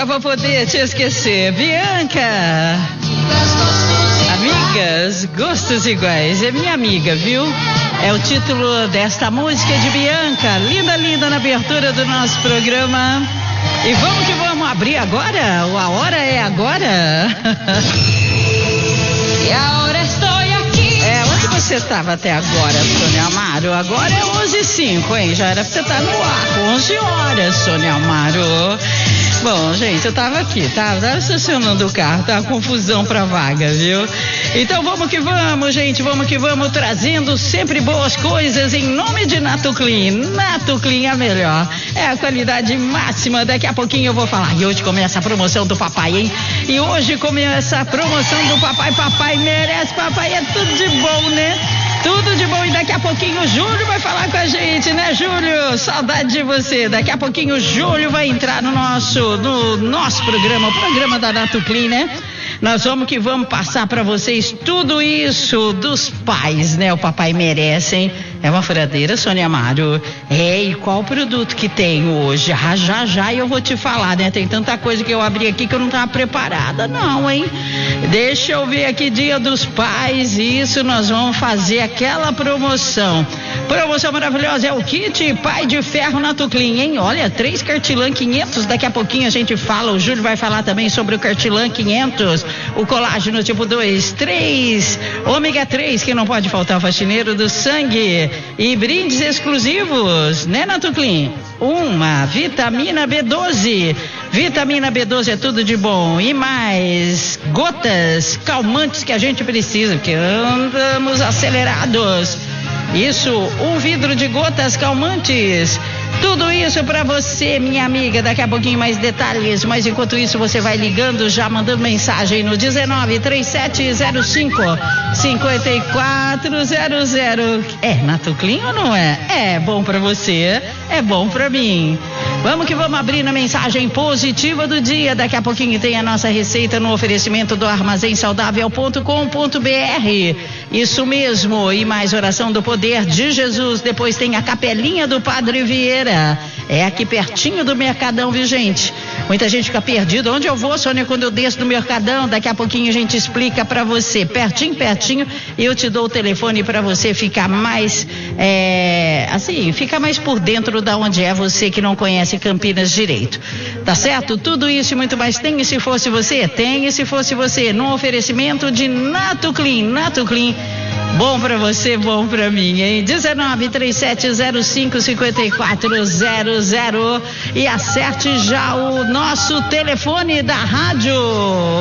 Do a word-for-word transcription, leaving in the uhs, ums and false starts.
nunca vou poder te esquecer. Bianca. Amigas, gostos iguais. É minha amiga, viu? É o título desta música de Bianca. Linda, linda na abertura do nosso programa. E vamos que vamos abrir agora? A hora é agora? E a hora estou aqui. É, onde você estava até agora, Sônia Amaro? Agora é onze e cinco, hein? Já era pra você estar no ar. onze horas, Sônia Amaro. Bom, gente, eu tava aqui, tá? Tava estacionando o carro, tá? Confusão pra vaga, viu? Então vamos que vamos, gente, vamos que vamos, trazendo sempre boas coisas em nome de Nato Clean. Nato Clean é a melhor, é a qualidade máxima. Daqui a pouquinho eu vou falar. E hoje começa a promoção do papai, hein? E hoje começa a promoção do papai. Papai merece, papai é tudo de bom, né? Tudo de bom. E daqui a pouquinho o Júlio vai falar com a gente, né, Júlio? Saudade de você. Daqui a pouquinho o Júlio vai entrar no nosso, no nosso programa, o programa da Nato Clean, né? Nós vamos que vamos passar para vocês tudo isso dos pais, né? O papai merece, hein? É uma furadeira, Sônia Amaro. É, e qual produto que tem hoje? Ah, já, já eu vou te falar, né? Tem tanta coisa que eu abri aqui que eu não tava preparada, não, hein? Deixa eu ver aqui, Dia dos Pais, isso, nós vamos fazer aquela promoção. Promoção maravilhosa, é o kit Pai de Ferro Nato Clean, hein? Olha, três Cartilan quinhentos, daqui a pouquinho a gente fala, o Júlio vai falar também sobre o Cartilan quinhentos, o colágeno tipo dois, três, ômega três, que não pode faltar, o faxineiro do sangue, e brindes exclusivos, né, Nato Clean? Uma vitamina B doze, vitamina B doze é tudo de bom, e mais gotas calmantes que a gente precisa, porque andamos acelerados. Isso, um vidro de gotas calmantes. Tudo isso pra você, minha amiga. Daqui a pouquinho mais detalhes, mas enquanto isso você vai ligando, já mandando mensagem no dezenove, trinta e sete zero cinco, cinquenta e quatro zero zero. É Nato Clean ou não é? É bom pra você, é bom pra mim. Vamos que vamos abrir na mensagem positiva do dia. Daqui a pouquinho tem a nossa receita no oferecimento do armazém saudável ponto com ponto br. Isso mesmo, e mais oração do poder de Jesus. Depois tem a capelinha do Padre Vieira. É aqui pertinho do Mercadão, viu, gente? Muita gente fica perdida. Onde eu vou, Sônia, quando eu desço do Mercadão? Daqui a pouquinho a gente explica pra você. Pertinho, pertinho, eu te dou o telefone pra você ficar mais, é, assim, ficar mais por dentro da onde é você que não conhece Campinas direito. Tá certo? Tudo isso e muito mais tem. E se fosse você? Tem. E se fosse você? No oferecimento de Nato Clean. Nato Clean. Bom pra você, bom pra mim, hein? dezenove, trinta e sete zero cinco, cinquenta e quatro zero zero. E acerte já o nosso telefone da rádio.